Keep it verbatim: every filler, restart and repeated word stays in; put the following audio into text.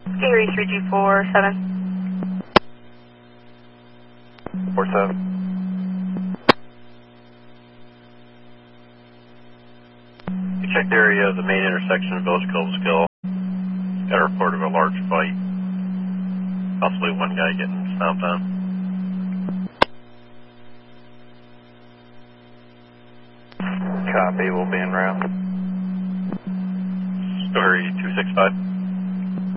Gary three G four seven. four seven. We checked the area of the main intersection of Village Cobleskill. Got a report of a large fight. Possibly one guy getting stomped on. Copy, we'll be en route. Story two six five.